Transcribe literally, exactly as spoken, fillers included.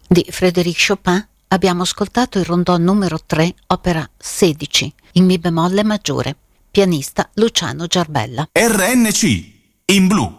Di Frédéric Chopin abbiamo ascoltato il rondò numero tre, opera sedici, in mi bemolle maggiore, pianista Luciano Giarbella. R N C, in blu.